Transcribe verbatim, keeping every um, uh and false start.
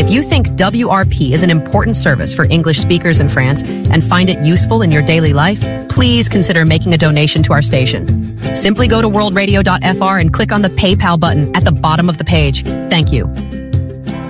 If you think W R P is an important service for English speakers in France and find it useful in your daily life, please consider making a donation to our station. Simply go to world radio dot f r and click on the PayPal button at the bottom of the page. Thank you.